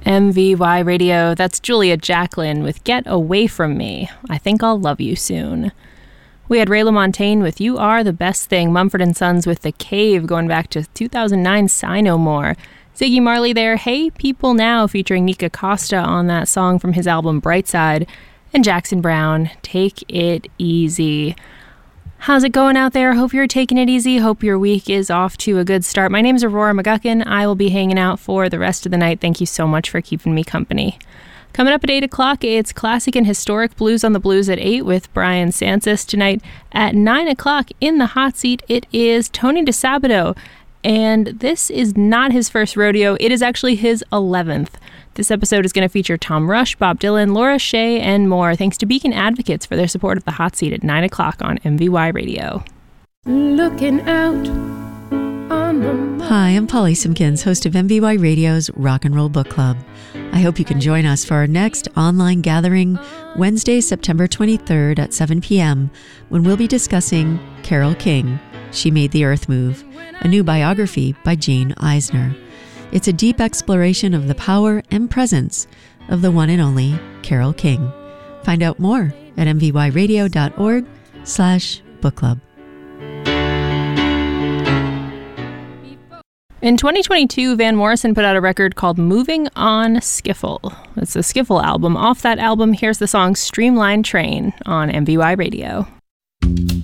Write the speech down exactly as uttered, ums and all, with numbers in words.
M V Y Radio, that's Julia Jacklin with Get Away From Me. I think I'll love you soon. We had Ray LaMontagne with You Are the Best Thing, Mumford and Sons with The Cave, going back to two thousand nine, Sigh No More. Ziggy Marley there, Hey People Now, featuring Nika Costa on that song from his album Brightside. And Jackson Browne, Take It Easy. How's it going out there? Hope you're taking it easy. Hope your week is off to a good start. My name is Aurora McGuckin. I will be hanging out for the rest of the night. Thank you so much for keeping me company. Coming up at eight o'clock, it's Classic and Historic Blues on the Blues at eight with Brian Sansis. Tonight at nine o'clock in the hot seat, it is Tony DeSabato. And this is not his first rodeo. It is actually his eleventh. This episode is going to feature Tom Rush, Bob Dylan, Laura Shea, and more. Thanks to Beacon Advocates for their support of the hot seat at nine o'clock on M V Y Radio. Looking out on the... Hi, I'm Polly Simpkins, host of M V Y Radio's Rock and Roll Book Club. I hope you can join us for our next online gathering Wednesday, September twenty-third at seven p.m. when we'll be discussing Carole King, She Made the Earth Move, a new biography by Jane Eisner. It's a deep exploration of the power and presence of the one and only Carole King. Find out more at mvyradio.org slash book club. In twenty twenty-two, Van Morrison put out a record called Moving on Skiffle. It's a Skiffle album. Off that album, here's the song Streamline Train on M V Y Radio.